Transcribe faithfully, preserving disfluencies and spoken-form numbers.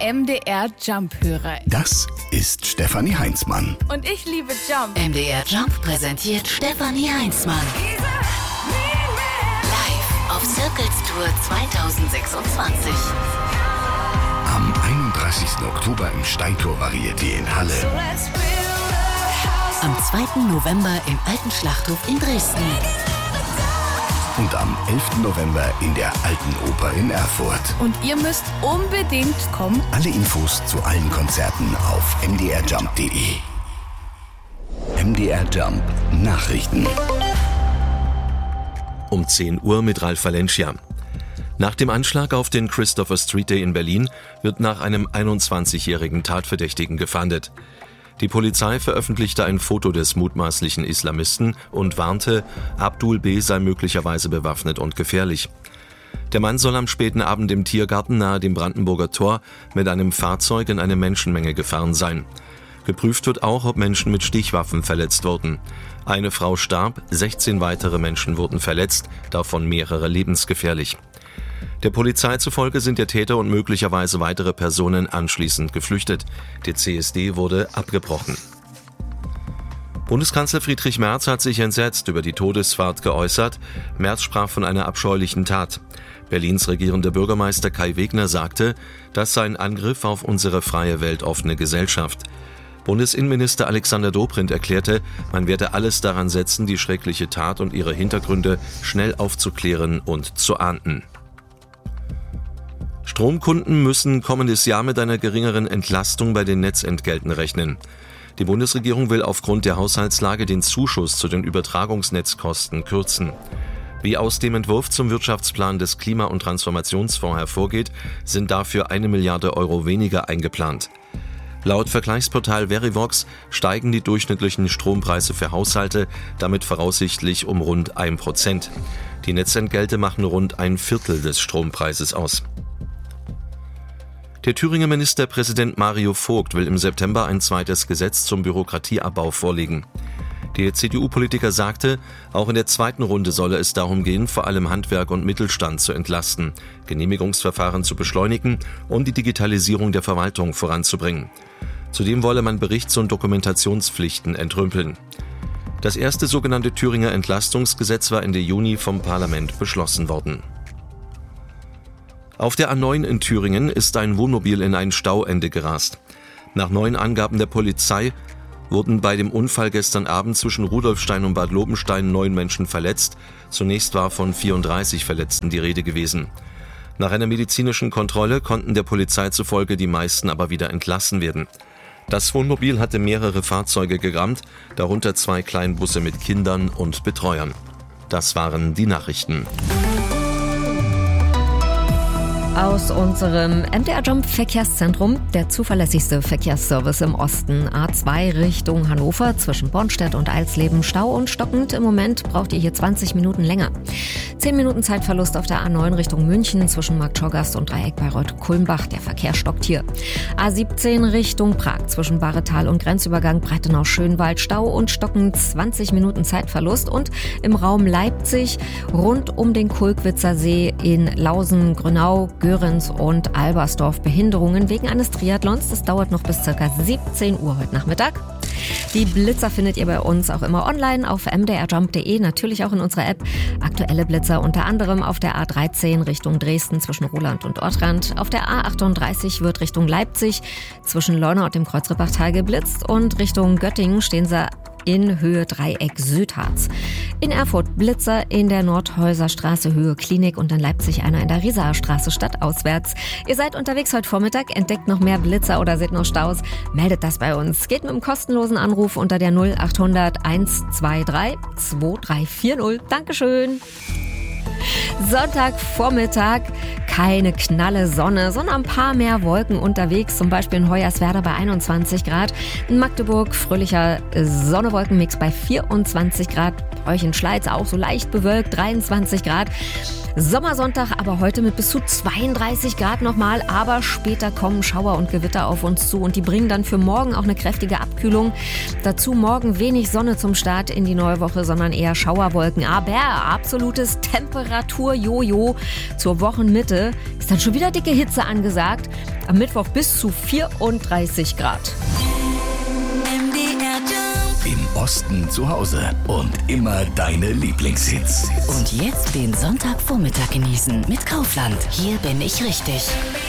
M D R Jump-Hörer. Das ist Stefanie Heinzmann. Und ich liebe Jump. M D R Jump präsentiert Stefanie Heinzmann. Live auf Circles Tour zweitausendsechsundzwanzig. Am einunddreißigsten Oktober im Steintor Varieté in Halle. Am zweiten November im Alten Schlachthof in Dresden. Und am elften November in der Alten Oper in Erfurt. Und ihr müsst unbedingt kommen. Alle Infos zu allen Konzerten auf m d r jump punkt d e. M D R Jump Nachrichten. Um zehn Uhr mit Ralf Valencia. Nach dem Anschlag auf den Christopher Street Day in Berlin wird nach einem einundzwanzigjährigen Tatverdächtigen gefahndet. Die Polizei veröffentlichte ein Foto des mutmaßlichen Islamisten und warnte, Abdul B. sei möglicherweise bewaffnet und gefährlich. Der Mann soll am späten Abend im Tiergarten nahe dem Brandenburger Tor mit einem Fahrzeug in eine Menschenmenge gefahren sein. Geprüft wird auch, ob Menschen mit Stichwaffen verletzt wurden. Eine Frau starb, sechzehn weitere Menschen wurden verletzt, davon mehrere lebensgefährlich. Der Polizei zufolge sind der Täter und möglicherweise weitere Personen anschließend geflüchtet. Der C S D wurde abgebrochen. Bundeskanzler Friedrich Merz hat sich entsetzt über die Todesfahrt geäußert. Merz sprach von einer abscheulichen Tat. Berlins regierender Bürgermeister Kai Wegner sagte, das sei ein Angriff auf unsere freie, weltoffene Gesellschaft. Bundesinnenminister Alexander Dobrindt erklärte, man werde alles daran setzen, die schreckliche Tat und ihre Hintergründe schnell aufzuklären und zu ahnden. Stromkunden müssen kommendes Jahr mit einer geringeren Entlastung bei den Netzentgelten rechnen. Die Bundesregierung will aufgrund der Haushaltslage den Zuschuss zu den Übertragungsnetzkosten kürzen. Wie aus dem Entwurf zum Wirtschaftsplan des Klima- und Transformationsfonds hervorgeht, sind dafür eine Milliarde Euro weniger eingeplant. Laut Vergleichsportal Verivox steigen die durchschnittlichen Strompreise für Haushalte damit voraussichtlich um rund ein Prozent. Die Netzentgelte machen rund ein Viertel des Strompreises aus. Der Thüringer Ministerpräsident Mario Vogt will im September ein zweites Gesetz zum Bürokratieabbau vorlegen. Der C D U-Politiker sagte, auch in der zweiten Runde solle es darum gehen, vor allem Handwerk und Mittelstand zu entlasten, Genehmigungsverfahren zu beschleunigen und die Digitalisierung der Verwaltung voranzubringen. Zudem wolle man Berichts- und Dokumentationspflichten entrümpeln. Das erste sogenannte Thüringer Entlastungsgesetz war Ende Juni vom Parlament beschlossen worden. Auf der A neun in Thüringen ist ein Wohnmobil in ein Stauende gerast. Nach neuen Angaben der Polizei wurden bei dem Unfall gestern Abend zwischen Rudolfstein und Bad Lobenstein neun Menschen verletzt. Zunächst war von vierunddreißig Verletzten die Rede gewesen. Nach einer medizinischen Kontrolle konnten der Polizei zufolge die meisten aber wieder entlassen werden. Das Wohnmobil hatte mehrere Fahrzeuge gerammt, darunter zwei Kleinbusse mit Kindern und Betreuern. Das waren die Nachrichten. Aus unserem M D R Jump Verkehrszentrum, der zuverlässigste Verkehrsservice im Osten. A zwei Richtung Hannover zwischen Bornstedt und Eilsleben Stau und stockend. Im Moment braucht ihr hier zwanzig Minuten länger. zehn Minuten Zeitverlust auf der A neun Richtung München zwischen Marktschorgast und Dreieck Bayreuth-Kulmbach. Der Verkehr stockt hier. A siebzehn Richtung Prag zwischen Bahretal und Grenzübergang Breitenau-Schönwald Stau und stockend zwanzig Minuten Zeitverlust. Und im Raum Leipzig rund um den Kulkwitzer See in Lausen, Grünau, Göritz und Albersdorf Behinderungen wegen eines Triathlons. Das dauert noch bis ca. siebzehn Uhr heute Nachmittag. Die Blitzer findet ihr bei uns auch immer online auf m d r jump punkt d e, natürlich auch in unserer App. Aktuelle Blitzer unter anderem auf der A dreizehn Richtung Dresden zwischen Roland und Ortrand. Auf der A achtunddreißig wird Richtung Leipzig zwischen Leuna und dem Kreuzrippachtal geblitzt und Richtung Göttingen stehen sie in Höhe Dreieck Südharz. In Erfurt Blitzer in der Nordhäuser Straße Höhe Klinik und in Leipzig einer in der Riesaer Straße stadtauswärts. Ihr seid unterwegs heute Vormittag, entdeckt noch mehr Blitzer oder seht noch Staus, meldet das bei uns. Geht mit einem kostenlosen Anruf unter der null achthundert hundertzweiundzwanzig zweiunddreißig vierzig. Dankeschön. Sonntagvormittag, keine knalle Sonne, sondern ein paar mehr Wolken unterwegs, zum Beispiel in Hoyerswerda bei einundzwanzig Grad, in Magdeburg fröhlicher Sonne-Wolkenmix bei vierundzwanzig Grad, euch in Schleiz auch so leicht bewölkt, dreiundzwanzig Grad. Sommersonntag aber heute mit bis zu zweiunddreißig Grad nochmal, aber später kommen Schauer und Gewitter auf uns zu und die bringen dann für morgen auch eine kräftige Abkühlung. Dazu morgen wenig Sonne zum Start in die neue Woche, sondern eher Schauerwolken. Aber absolutes Temperatur-Jojo zur Wochenmitte ist dann schon wieder dicke Hitze angesagt. Am Mittwoch bis zu vierunddreißig Grad. Im Osten zu Hause und immer deine Lieblingshits. Und jetzt den Sonntagvormittag genießen mit Kaufland. Hier bin ich richtig.